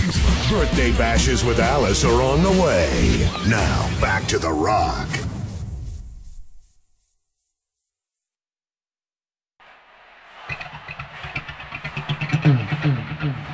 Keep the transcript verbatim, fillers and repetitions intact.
Birthday bashes with Alice are on the way. Now, back to The Rock. Mm, mm, mm.